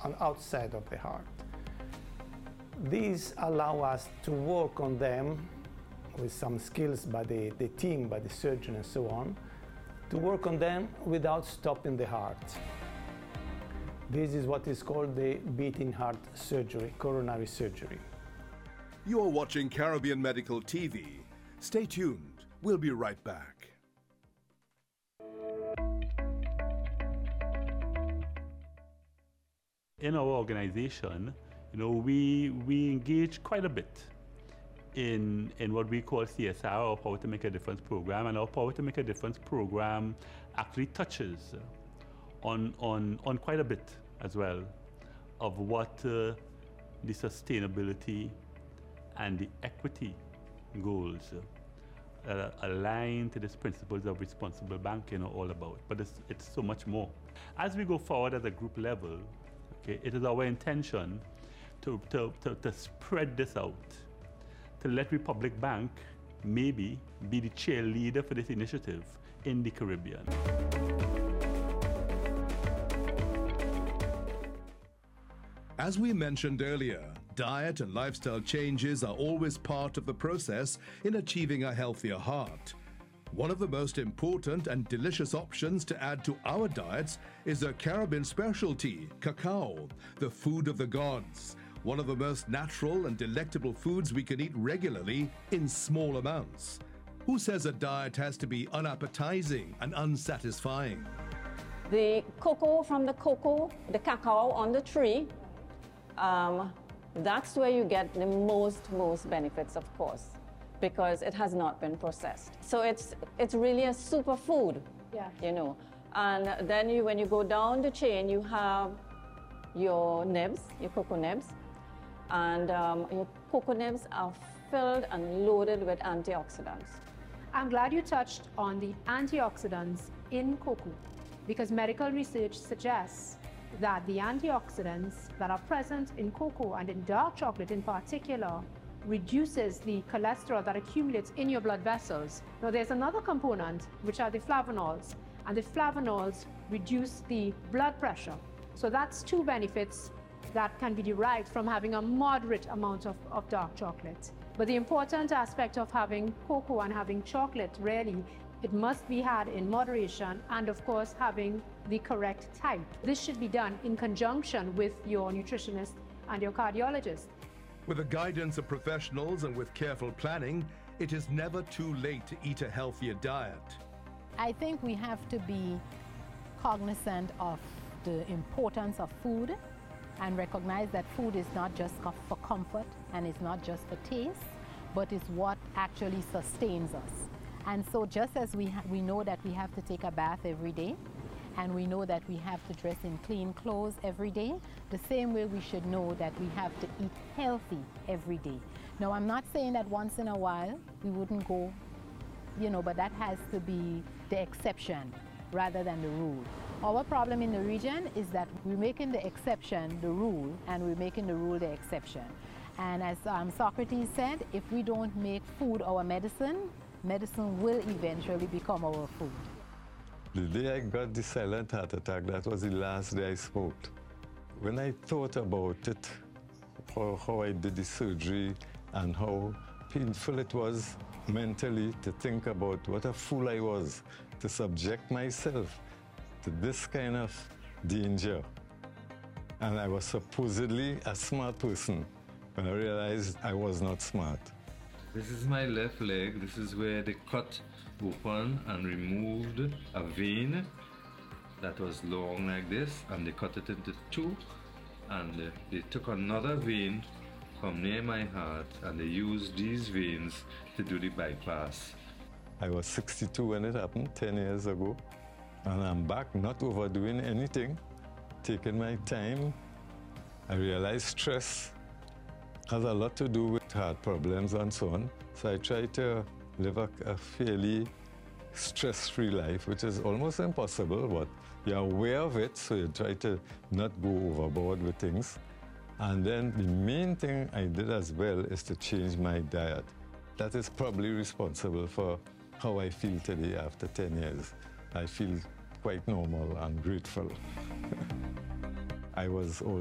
on outside of the heart. These allow us to work on them with some skills by the team, by the surgeon and so on, to work on them without stopping the heart. This is what is called the beating heart surgery, coronary surgery. You're watching Caribbean Medical TV. Stay tuned. We'll be right back. In our organization, we engage quite a bit in what we call CSR, or Power to Make a Difference program, and our Power to Make a Difference program actually touches on quite a bit as well of what the sustainability and the equity goals aligned to these principles of responsible banking are all about. But it's so much more. As we go forward at the group level, it is our intention to spread this out, to let Republic Bank maybe be the cheerleader for this initiative in the Caribbean. As we mentioned earlier, diet and lifestyle changes are always part of the process in achieving a healthier heart. One of the most important and delicious options to add to our diets is a Caribbean specialty, cacao, the food of the gods. One of the most natural and delectable foods we can eat regularly in small amounts. Who says a diet has to be unappetizing and unsatisfying? The cocoa from the cacao on the tree, that's where you get the most benefits, of course, because it has not been processed. So it's really a superfood, And then when you go down the chain, you have your nibs, your cocoa nibs, and your cocoa nibs are filled and loaded with antioxidants. I'm glad you touched on the antioxidants in cocoa, because medical research suggests that the antioxidants that are present in cocoa and in dark chocolate in particular reduces the cholesterol that accumulates in your blood vessels. Now there's another component, which are the flavonols, and the flavonols reduce the blood pressure. So that's two benefits that can be derived from having a moderate amount of dark chocolate. But the important aspect of having cocoa and having chocolate, really, it must be had in moderation, and of course having the correct type. This should be done in conjunction with your nutritionist and your cardiologist. With the guidance of professionals and with careful planning, it is never too late to eat a healthier diet. I think we have to be cognizant of the importance of food and recognize that food is not just for comfort and it's not just for taste, but it's what actually sustains us. And so just as we know that we have to take a bath every day, and we know that we have to dress in clean clothes every day, the same way we should know that we have to eat healthy every day. Now, I'm not saying that once in a while we wouldn't go, but that has to be the exception rather than the rule. Our problem in the region is that we're making the exception the rule, and we're making the rule the exception. And as Socrates said, if we don't make food our medicine, medicine will eventually become our food. The day I got the silent heart attack, that was the last day I smoked. When I thought about it, how I did the surgery and how painful it was mentally to think about what a fool I was to subject myself to this kind of danger. And I was supposedly a smart person when I realized I was not smart. This is my left leg. This is where they cut open and removed a vein that was long like this, and they cut it into two, and they took another vein from near my heart and they used these veins to do the bypass. I was 62 when it happened, 10 years ago, and I'm back, not overdoing anything, taking my time. I realized stress has a lot to do with heart problems and so on. So I try to live a fairly stress-free life, which is almost impossible, but you're aware of it, so you try to not go overboard with things. And then the main thing I did as well is to change my diet. That is probably responsible for how I feel today after 10 years. I feel quite normal and grateful. I was